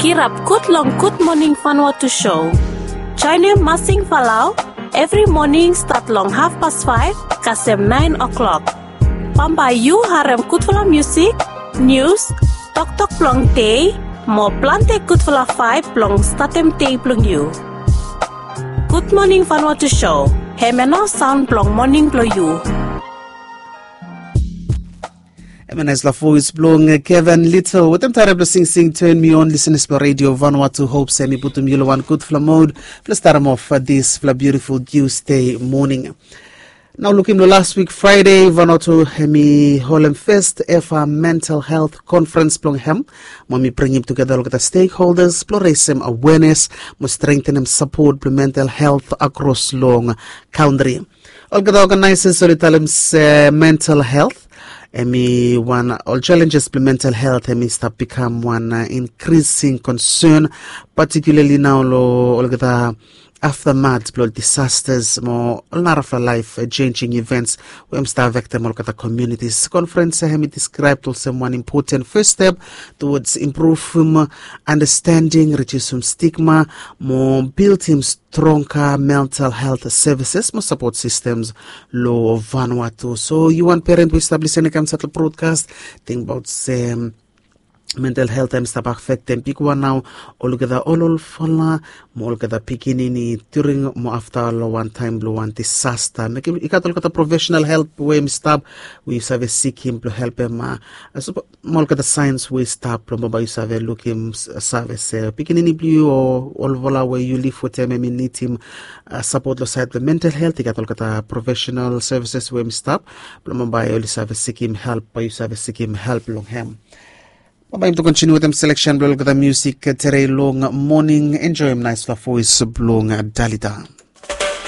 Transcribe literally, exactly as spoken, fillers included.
kirap kut long Good Morning Vanuatu show. Join him Masing Falau every morning start long half past five kasem nine o'clock. Pamba you harem kutfula music, news, tok tok plong day, mo plante kutfula five plong statem day plong you. Good Morning Vanuatu show. Hemeno sound plong morning plong you. Emenes la voice blong Kevin Little with them terrible sing sing turn me on listen to radio Vanuatu hope semi putum yellow one good fla mode plus start them off for this fla beautiful Tuesday morning. Now looking to last week Friday Vanuatu hemi Holem Fest F A mental health conference plong hem mommy bring him together look at the stakeholders explore awareness mo strengthen them support the mental health across long country. All the organizers so uh, mental health Emi one all challenges to mental health emi start become one uh, increasing concern, particularly now lo all the aftermath blood disasters more a lot of life uh, changing events we am start victim all the communities conference uh, emi described also one important first step towards improving um, understanding, reducing stigma, more build him stronger mental health services, more support systems low Vanuatu. So you want parent to establish any kind of broadcast think about um, mental health and stuff affect them pick one now all together all all fala all together pikinini during mo after one time blow one disaster make it got all the professional help we stop we have seek him to help him uh, so all the science we stop from by you have look him service pikinini blue or all vola where you live with him I mean need him uh, support the side the mental health got all the professional services we stop from by all have seek him help by you have seek him help long him. I'm to continue with them selection blog the music today long morning enjoy him nice for voice blong Dalida.